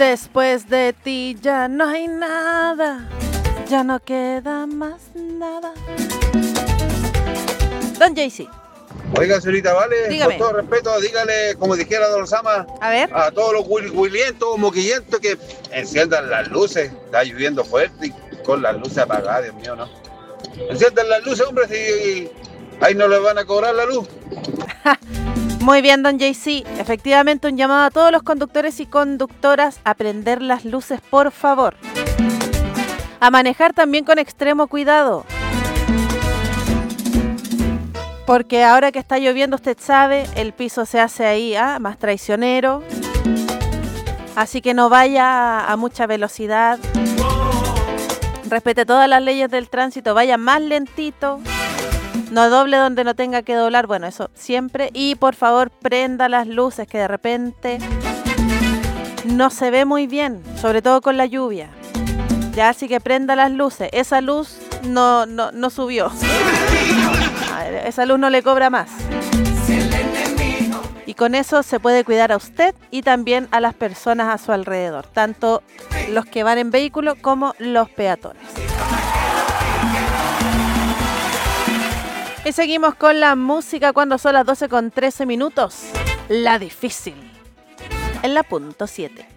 Después de ti ya no hay nada, ya no queda más nada. Don Jaycee. Oiga, señorita, vale, Dígame. con todo respeto, dígale, como dijera Don Sama, A ver. a todos los willientos, moquillentos que enciendan las luces. Está lloviendo fuerte y con las luces apagadas, Dios mío, ¿no? Enciendan las luces, hombre, si ahí no les van a cobrar la luz. Muy bien, don Jaycee. Efectivamente, un llamado a todos los conductores y conductoras a prender las luces, por favor. A manejar también con extremo cuidado. Porque ahora que está lloviendo, usted sabe, el piso se hace ahí más traicionero. Así que no vaya a mucha velocidad. Respete todas las leyes del tránsito, vaya más lentito. No doble donde no tenga que doblar, bueno, eso siempre. Y por favor, prenda las luces, que de repente no se ve muy bien, sobre todo con la lluvia. Ya, así que prenda las luces. Esa luz no subió. Esa luz no le cobra más. Y con eso se puede cuidar a usted y también a las personas a su alrededor, tanto los que van en vehículo como los peatones. Y seguimos con la música cuando son las 12:13. La difícil. En la punto 7.